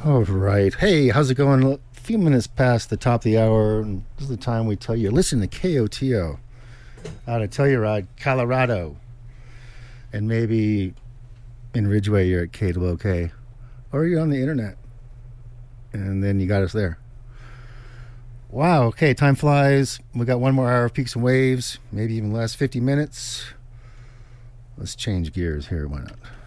All right. Hey, how's it going? A few minutes past the top of the hour, and this is the time we tell you, listen to KOTO out of Telluride, Colorado. And maybe in Ridgeway you're at KWOK. Or you're on the internet. And then you got us there. Wow, okay, time flies. We got one more hour of Peaks and Waves, maybe even less, 50 minutes. Let's change gears here, why not?